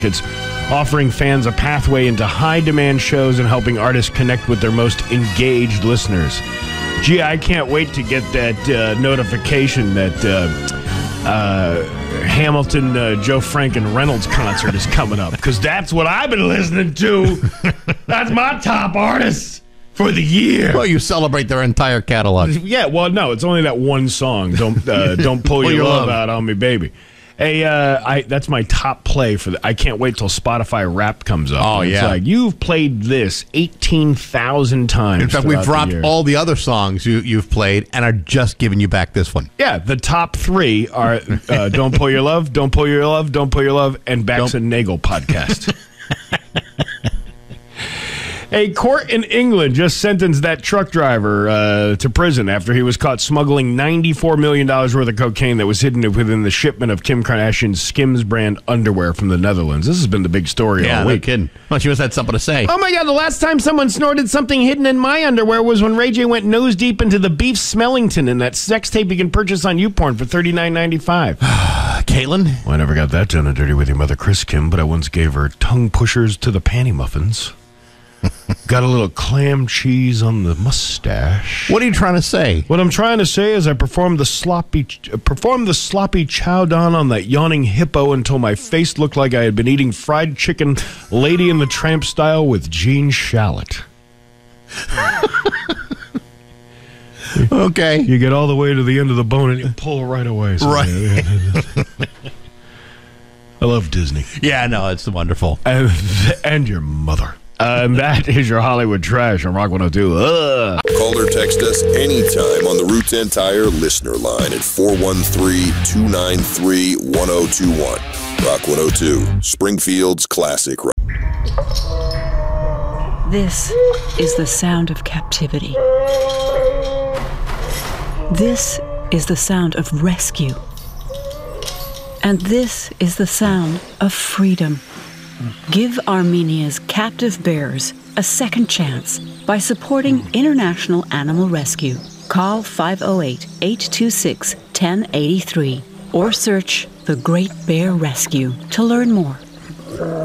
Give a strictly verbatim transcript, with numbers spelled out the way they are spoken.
It's offering fans a pathway into high-demand shows and helping artists connect with their most engaged listeners. Gee, I can't wait to get that uh, notification that uh, uh, Hamilton, uh, Joe Frank, and Reynolds concert is coming up, because that's what I've been listening to. That's my top artist for the year. Well, you celebrate their entire catalog. Yeah, well, no, it's only that one song. Don't uh, don't pull your, your love, love out on me, baby. Hey, uh, I that's my top play for the. I can't wait till Spotify Wrapped comes up. Oh, it's yeah. like, you've played this eighteen thousand times. In fact, we've throughout the dropped year. all the other songs you, you've played and are just giving you back this one. Yeah, the top three are uh, Don't Pull Your Love, Don't Pull Your Love, Don't Pull Your Love, and Bax and Nagel podcast. A court in England just sentenced that truck driver uh, to prison after he was caught smuggling ninety-four million dollars worth of cocaine that was hidden within the shipment of Kim Kardashian's Skims brand underwear from the Netherlands. This has been the big story Yeah, all no week. kidding. Well, she must have had something to say. Oh my God, the last time someone snorted something hidden in my underwear was when Ray J went nose deep into the Beef Smellington in that sex tape you can purchase on YouPorn for thirty-nine ninety-five. Caitlin? Well, I never got that done and dirty with your mother, Chris Kim, but I once gave her tongue pushers to the panty muffins. Got a little clam cheese on the mustache. What are you trying to say? What I'm trying to say is I performed the sloppy uh, performed the sloppy chow down on that yawning hippo until my face looked like I had been eating fried chicken Lady in the Tramp style with Gene Shalit. Okay. You get all the way to the end of the bone and you pull right away. So Right. I love Disney. Yeah, no, it's wonderful. And, and your mother. Uh, and that is your Hollywood Trash on Rock one oh two. Ugh. Call or text us anytime on the Route ten Tire listener line at four one three, two nine three, one oh two one. Rock one oh two, Springfield's classic rock. This is the sound of captivity. This is the sound of rescue. And this is the sound of freedom. Give Armenia's captive bears a second chance by supporting International Animal Rescue. Call five oh eight, eight two six, one oh eight three or search The Great Bear Rescue to learn more.